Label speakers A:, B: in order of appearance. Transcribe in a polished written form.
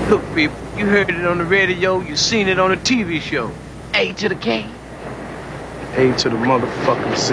A: Look, people, you heard it on the radio, you seen it on a TV show. A to the K.
B: A to the motherfucking C.